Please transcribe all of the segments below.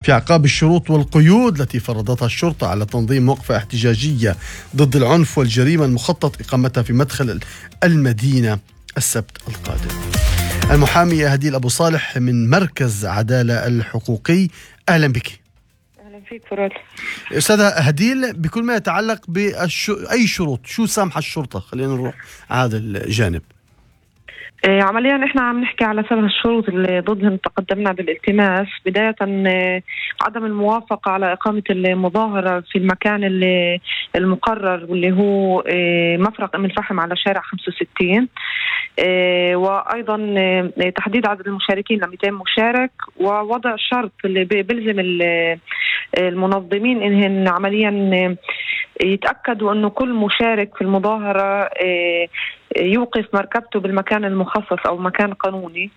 في أعقاب الشروط والقيود التي فرضتها الشرطة على تنظيم وقفة احتجاجية ضد العنف والجريمة المخطط إقامتها في مدخل المدينة السبت القادم. المحامية هديل أبو صالح من مركز عدالة الحقوقي، أهلا بك. أهلا فيك فراد. أستاذة هديل، بكل ما يتعلق بأي شروط، شو سامح الشرطة؟ خلينا نروح على هذا الجانب. عمليا احنا عم نحكي على 7 شروط اللي ضدهم تقدمنا بالالتماس. بداية عدم الموافقة على إقامة المظاهرة في المكان المقرر واللي هو مفرق أم الفحم على شارع 65، وأيضا تحديد عدد المشاركين ل 200 مشارك، ووضع شرط اللي بيلزم المنظمين إنهم عمليا يتأكدوا أنه كل مشارك في المظاهرة يوقف مركبته بالمكان المخصص أو مكان قانوني.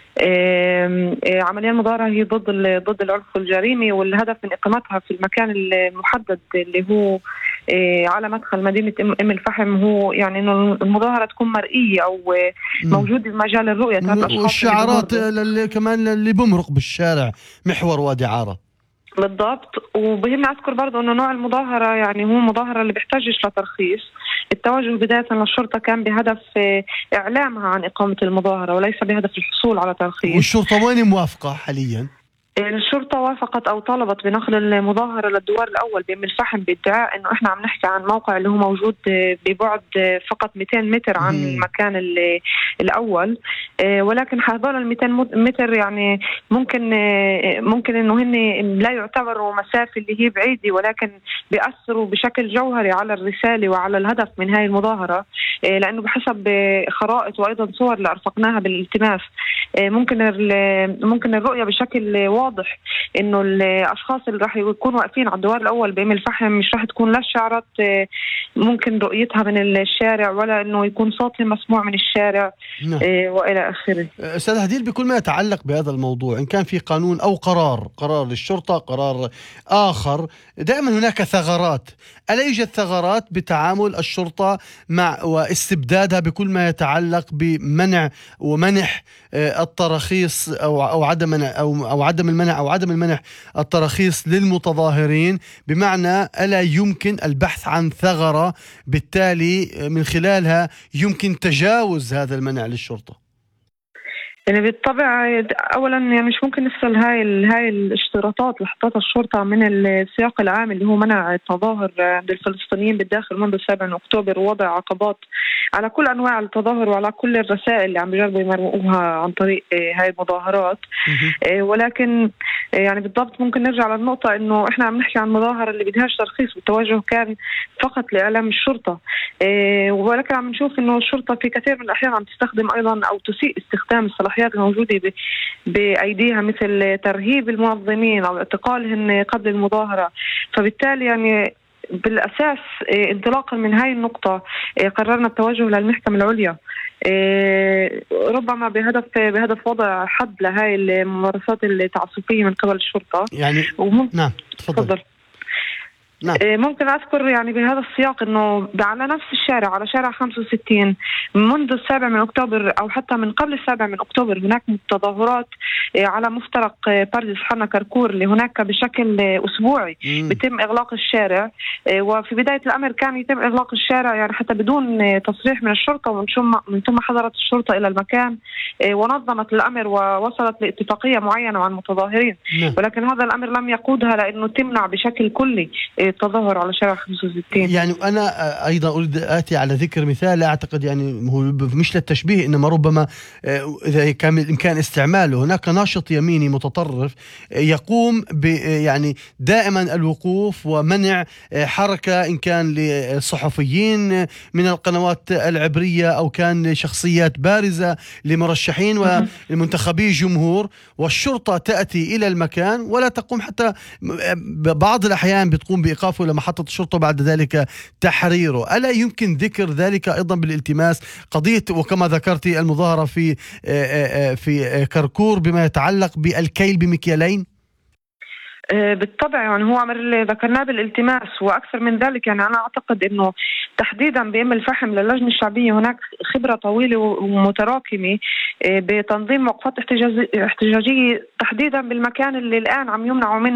عمليا المظاهرة هي ضد العنف والجريمة، والهدف من إقامتها في المكان المحدد اللي هو على مدخل مدينة أم الفحم هو يعني إنه المظاهرة تكون مرئية أو موجودة بمجال الرؤية. والشعارات كمان اللي بمرق بالشارع محور وادي عارة. بالضبط. وبهمني أذكر برضو أنه نوع المظاهرة يعني هو مظاهرة اللي بيحتاجش لترخيص. التوجه بداية للشرطة كان بهدف إعلامها عن إقامة المظاهرة وليس بهدف الحصول على ترخيص. والشرطة وين موافقة حاليا؟ الشرطة وافقت أو طلبت بنقل المظاهرة للدوار الأول بأم الفحم بادعاء إنه إحنا عم نحكي عن موقع اللي هو موجود ببعد فقط 200 متر عن المكان الأول، ولكن هذول ال 200 متر يعني ممكن إنه هن لا يعتبروا مسافة اللي هي بعيدة، ولكن بيأثروا بشكل جوهري على الرسالة وعلى الهدف من هاي المظاهرة، لأنه بحسب خرائط وأيضا صور اللي أرفقناها بالالتماس ممكن الرؤية بشكل واضح انه الاشخاص اللي راح يكونوا واقفين على الدوار الاول بأم الفحم مش راح تكون لا الشعارات ممكن رؤيتها من الشارع ولا انه يكون صوتهم مسموع من الشارع. والى اخره. استاذ هديل، بكل ما يتعلق بهذا الموضوع، ان كان في قانون او قرار للشرطة، قرار اخر، دائما هناك ثغرات. ألا يوجد ثغرات بتعامل الشرطة مع واستبدادها بكل ما يتعلق بمنع ومنح التراخيص أو عدم المنح التراخيص للمتظاهرين؟ بمعنى ألا يمكن البحث عن ثغرة بالتالي من خلالها يمكن تجاوز هذا المنع للشرطة؟ يعني بالطبع اولا يعني مش ممكن نفصل هاي الاشتراطات اللي حطتها الشرطه من السياق العام اللي هو منع التظاهر عند الفلسطينيين بالداخل منذ 7 أكتوبر، ووضع عقبات على كل انواع التظاهر وعلى كل الرسائل اللي عم بيجربوا يمرقوها عن طريق هاي المظاهرات. ولكن يعني بالضبط ممكن نرجع للنقطه انه احنا عم نحكي عن مظاهره اللي بدهاش ترخيص، والتوجه كان فقط لاعلام الشرطه، ولكن عم نشوف انه الشرطه في كثير من الاحيان عم تستخدم ايضا او تسيء استخدام الصلاحيات الموجودة بأيديها، مثل ترهيب المنظمين أو اعتقالهم قبل المظاهرة. فبالتالي يعني بالأساس انطلاقا من هاي النقطة قررنا التوجه للمحكمة العليا، ربما بهدف وضع حد لهاي الممارسات التعسفية من قبل الشرطة. يعني نعم تفضل. نعم. ممكن أذكر يعني بهذا السياق أنه على نفس الشارع، على شارع 65 منذ 7 أكتوبر أو حتى من قبل 7 أكتوبر هناك تظاهرات على مفترق بردس حنا كركور اللي هناك بشكل أسبوعي بيتم إغلاق الشارع. وفي بداية الأمر كان يتم إغلاق الشارع يعني حتى بدون تصريح من الشرطة، ومن ثم حضرت الشرطة إلى المكان ونظمت الأمر ووصلت لاتفاقية معينة مع المتظاهرين. ولكن هذا الأمر لم يقودها لأنه تمنع بشكل كلي التظاهر على شارع 65. يعني أنا أيضا أريد آتي على ذكر مثال، أعتقد يعني هو مش للتشبيه إنما ربما إذا كان بالإمكان استعماله. هناك ناشط يميني متطرف يقوم يعني دائما الوقوف ومنع حركة، إن كان للصحفيين من القنوات العبرية أو كان لشخصيات بارزة لمرشحين ولمنتخبي جمهور، والشرطة تأتي إلى المكان ولا تقوم، حتى بعض الأحيان بتقوم بإيقافه لمحطة الشرطة بعد ذلك تحريره. ألا يمكن ذكر ذلك أيضا بالالتماس؟ قضية وكما ذكرت المظاهرة في كركور بما يتعلق بالكيل بمكيالين. بالطبع يعني هو أمر اللي ذكرناه بالالتماس وأكثر من ذلك. يعني أنا أعتقد أنه تحديدا بأم الفحم للجنة الشعبية هناك خبرة طويلة ومتراكمة بتنظيم وقفات احتجاجية تحديدا بالمكان اللي الآن عم يمنعوا منه